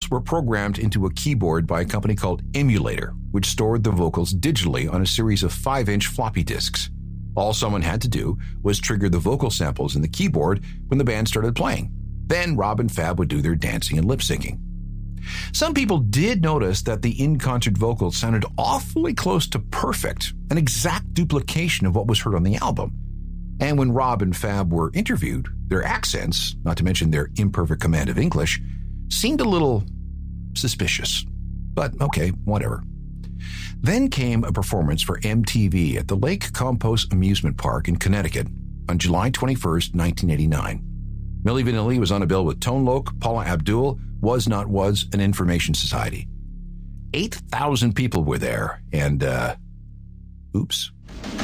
vocals were programmed into a keyboard by a company called Emulator, which stored the vocals digitally on a series of 5-inch floppy disks. All someone had to do was trigger the vocal samples in the keyboard when the band started playing. Then Rob and Fab would do their dancing and lip-syncing. Some people did notice that the in-concert vocals sounded awfully close to perfect, an exact duplication of what was heard on the album. And when Rob and Fab were interviewed, their accents, not to mention their imperfect command of English, seemed a little suspicious. But okay, whatever. Then came a performance for MTV at the Lake Compost Amusement Park in Connecticut on July 21st, 1989. Milli Vanilli was on a bill with Tone Loc, Paula Abdul, Was Not Was, and Information Society. 8,000 people were there, and, oops.